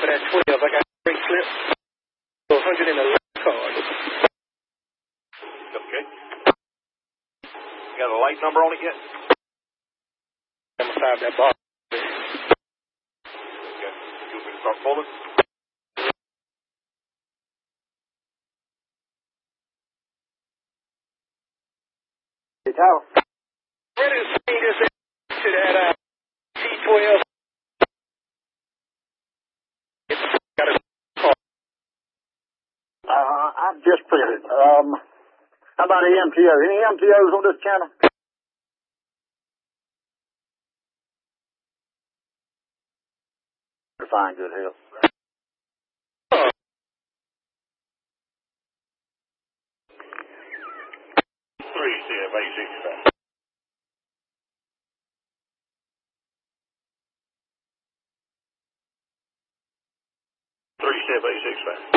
that 12. I got a great slip. 111 card. Okay. You got a light number on it yet? I'm inside that box. Okay. You want me to start pulling? Hey, Tower. Ready to swing this to that T12. Got a card. I just printed. How about the MTO? Any MTOs on this channel? Fine, good help. 3CF865. 3CF865.